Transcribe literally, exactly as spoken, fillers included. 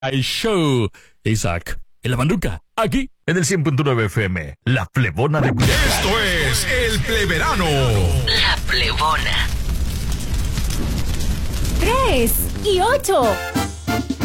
El show. Isaac, en la manduca, aquí en el cien punto nueve F M, La Plebona de Culiacán. Esto es El Pleberano. La Plebona. Tres y ocho.